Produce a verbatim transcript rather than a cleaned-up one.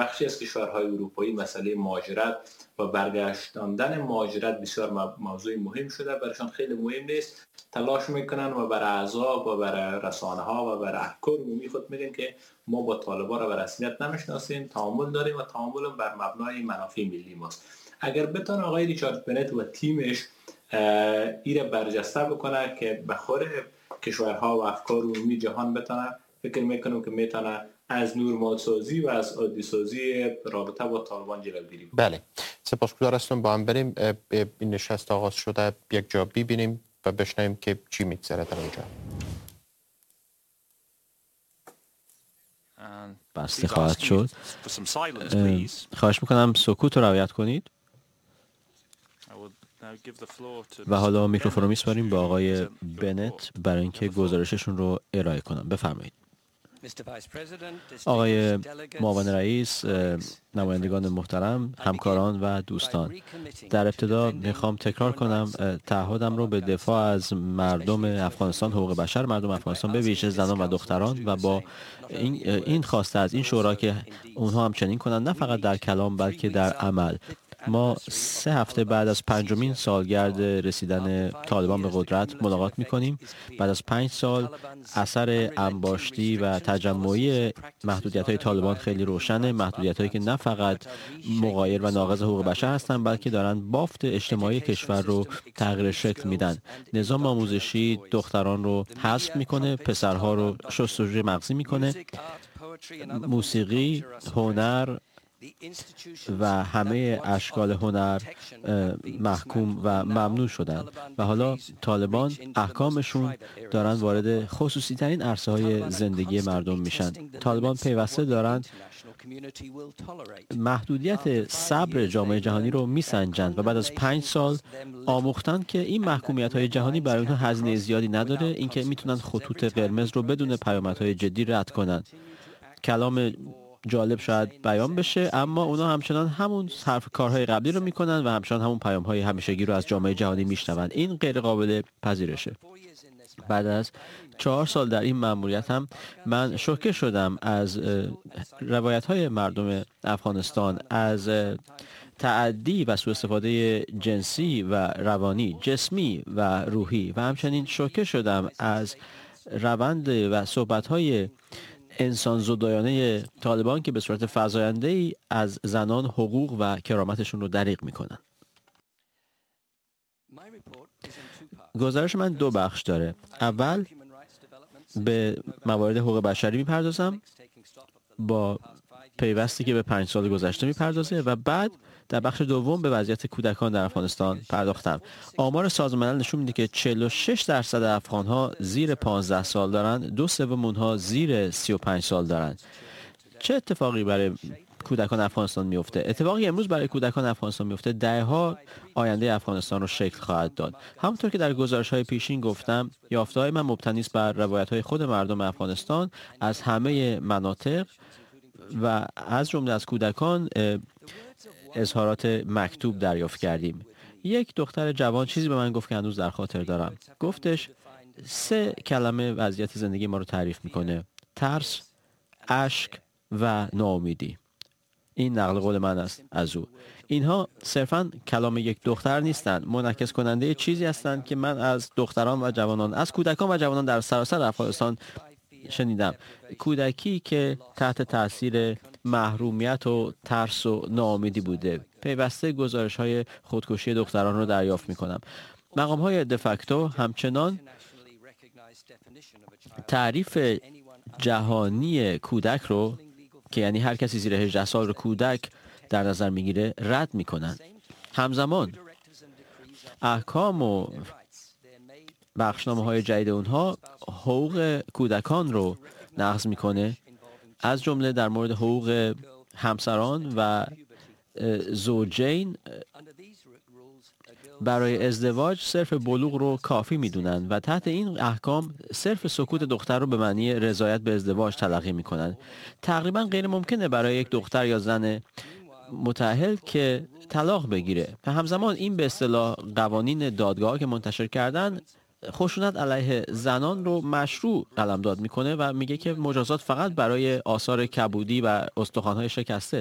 بخشی از کشورهای اروپایی مسئله مهاجرت و برگشتاندن مهاجرت بسیار موضوع مهم شده، برایشان خیلی مهم نیست، تلاش میکنن و بر احزاب و بر رسانه ها و بر افکار عمومی خود میگن که ما با طالبان را به رسمیت نمیشناسیم، تعامل داریم و تعامل بر مبنای منافع ملی ماست. اگر بتونه آقای ریچارد بنت و تیمش ایره برجسته بکنه که بخور کشورها و افکار عمومی جهان بتونه، فکر میکنم که میتونه از نورمال سازی و از عادی سازی رابطه با طالبان جلوگیری کنه. بله، سپاسگزار هستم. با هم بریم این نشست آغاز شده، یک جا ببینیم و بشنویم که چی میگذره در اونجا. بسته خواهد شد. خواهش میکنم سکوت رو رعایت کنید. و حالا میکروفون رو میسپاریم به آقای بنت برای اینکه گزارششون رو ارائه کنم. بفرمایید. آقای معاون رئیس، نمایندگان محترم، همکاران و دوستان، در ابتدا میخوام تکرار کنم تعهدم رو به دفاع از مردم افغانستان، حقوق بشر مردم افغانستان به ویژه زنان و دختران و با این این خواسته از این شورا که اونها هم چنین کنند، نه فقط در کلام بلکه در عمل. ما سه هفته بعد از پنجمین سالگرد رسیدن طالبان به قدرت ملاقات می‌کنیم. بعد از پنج سال اثر انباشتی و تجمعی محدودیت‌های طالبان خیلی روشنه، محدودیت‌هایی که نه فقط مغایر و ناقض حقوق بشر هستند بلکه دارن بافت اجتماعی کشور رو تغییر شکل میدن. نظام آموزشی دختران رو حذف میکنه، پسرها رو شستشوی مغزی میکنه، موسیقی، هنر و همه اشکال هنر محکوم و ممنوع شدن و حالا طالبان احکامشون دارن وارد خصوصی ترین عرصه های زندگی مردم میشن. طالبان پیوسته دارن محدودیت صبر جامعه جهانی رو میسنجند و بعد از پنج سال آموختن که این محکومیت های جهانی برای اونها هزینه زیادی نداره، اینکه میتونن خطوط قرمز رو بدون پیامدهای جدی رد کنن. کلام جالب شاید بیان بشه، اما اونا همچنان همون حرف کارهای قبلی رو میکنن و همچنان همون پیام‌های همیشگی رو از جامعه جهانی میشنون. این غیر قابل پذیرشه. بعد از چهار سال در این مأموریت هم من شوکه شدم از روایت‌های مردم افغانستان، از تعدی و سوء استفاده جنسی و روانی، جسمی و روحی، و همچنین شوکه شدم از روند و صحبت‌های انسان زدایانه طالبان که به صورت فزاینده‌ای از زنان حقوق و کرامتشون رو دریغ میکنن. گزارش من دو بخش داره. اول به موارد حقوق بشری میپردازم با پیوستی که به پنج سال گذشته میپردازه و بعد در بخش دوم به وضعیت کودکان در افغانستان پرداختم. آمار سازمان ملل نشون میده که چهل و شش درصد افغان‌ها زیر پانزده سال دارن، دو سوم اونها زیر سی و پنج سال دارن. چه اتفاقی برای کودکان افغانستان میفته؟ اتفاقی امروز برای کودکان افغانستان میفته دهها آینده افغانستان رو شکل خواهد داد. همونطور که در گزارش‌های پیشین گفتم، یافته‌های من مبتنی است بر روایت‌های خود مردم افغانستان از همه مناطق و از جمله از کودکان اظهارات مکتوب دریافت کردیم. یک دختر جوان چیزی به من گفت که هنوز در خاطر دارم. گفتش سه کلمه وضعیت زندگی ما رو تعریف میکنه: ترس، اشک و ناامیدی. این نقل قول من است از او. اینها صرفاً کلام یک دختر نیستند، منعکس کننده چیزی هستند که من از دختران و جوانان، از کودکان و جوانان در سراسر افغانستان شنیدم. کودکی که تحت تاثیر محرومیت و ترس و ناامیدی بوده. پیوسته گزارش‌های خودکشی دختران رو دریافت می‌کنم. مقام‌های دفکتو همچنان تعریف جهانی کودک رو که یعنی هر کسی زیر هجده سال رو کودک در نظر می‌گیره رد می‌کنن. همزمان احکام و بخشنامه‌های جدید اونها حقوق کودکان رو نقض می‌کنه، از جمله در مورد حقوق همسران و زوجین برای ازدواج صرف بلوغ رو کافی میدونن و تحت این احکام صرف سکوت دختر رو به معنی رضایت به ازدواج تلقی میکنن. تقریبا غیر ممکنه برای یک دختر یا زن متأهل که طلاق بگیره. و همزمان این به اصطلاح قوانین دادگاه که منتشر کردن خشونت علیه زنان رو مشروع قلمداد میکنه و میگه که مجازات فقط برای آثار کبودی و استخوان‌های شکسته